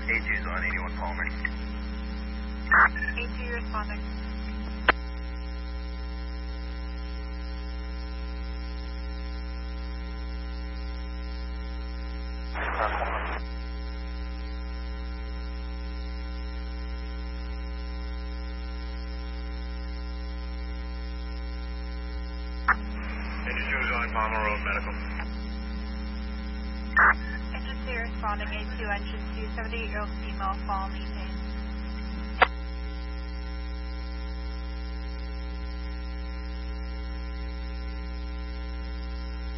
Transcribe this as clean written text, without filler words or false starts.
A2's on 81 Palmer. A2 responding. A2's on Palmer Road, medical. Agency responding. A2 engine 2, 78-year-old female, fall knee pain.